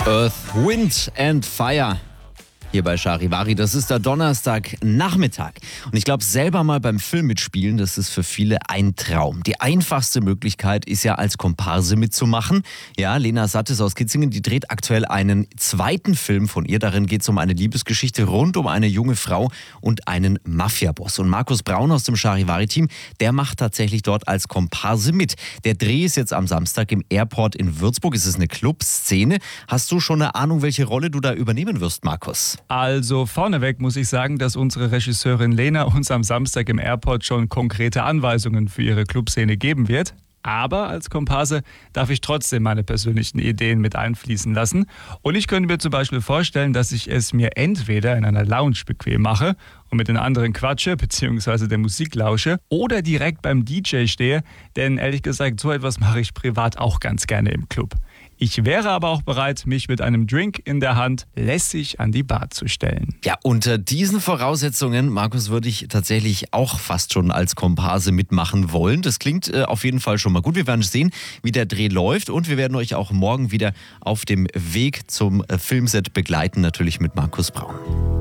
Earth, Wind and Fire. Hier bei Charivari, das ist der Donnerstagnachmittag. Und ich glaube, selber mal beim Film mitspielen, das ist für viele ein Traum. Die einfachste Möglichkeit ist ja, als Komparse mitzumachen. Ja, Lena Sattes aus Kitzingen, die dreht aktuell einen zweiten Film von ihr. Darin geht es um eine Liebesgeschichte rund um eine junge Frau und einen Mafiaboss. Und Markus Braun aus dem Charivari-Team, der macht tatsächlich dort als Komparse mit. Der Dreh ist jetzt am Samstag im Airport in Würzburg. Es ist eine Clubszene. Hast du schon eine Ahnung, welche Rolle du da übernehmen wirst, Markus? Also vorneweg muss ich sagen, dass unsere Regisseurin Lena uns am Samstag im Airport schon konkrete Anweisungen für ihre Clubszene geben wird. Aber als Komparse darf ich trotzdem meine persönlichen Ideen mit einfließen lassen. Und ich könnte mir zum Beispiel vorstellen, dass ich es mir entweder in einer Lounge bequem mache und mit den anderen quatsche bzw. der Musik lausche oder direkt beim DJ stehe. Denn ehrlich gesagt, so etwas mache ich privat auch ganz gerne im Club. Ich wäre aber auch bereit, mich mit einem Drink in der Hand lässig an die Bar zu stellen. Ja, unter diesen Voraussetzungen, Markus, würde ich tatsächlich auch fast schon als Komparse mitmachen wollen. Das klingt auf jeden Fall schon mal gut. Wir werden sehen, wie der Dreh läuft und wir werden euch auch morgen wieder auf dem Weg zum Filmset begleiten, natürlich mit Markus Braun.